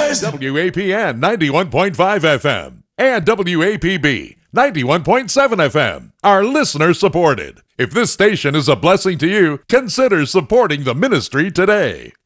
boys. WAPN 91.5 FM and WAPB 91.7 FM are listener supported. If this station is a blessing to you, consider supporting the ministry today.